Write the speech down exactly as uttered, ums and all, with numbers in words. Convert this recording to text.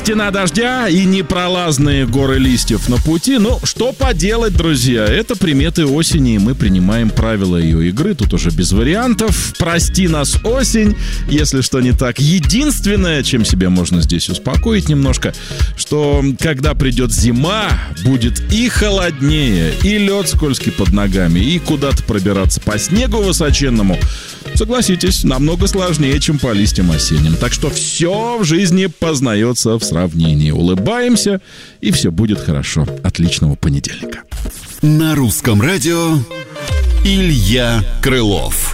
стена дождя и непролазные горы листьев на пути. Ну, что поделать, друзья, это приметы осени, и мы принимаем правила ее игры. Тут уже без вариантов. Прости нас, осень, если что не так. Единственное, чем себя можно здесь успокоить немножко, что когда придет зима, будет и холоднее, и лед скользкий под ногами, и куда-то пробираться по снегу высоченному, согласитесь, намного сложнее, чем по листьям осенним. Так что все в жизни познается в сравнении. Улыбаемся, и все будет хорошо. Отличного понедельника. На русском радио Илья Крылов.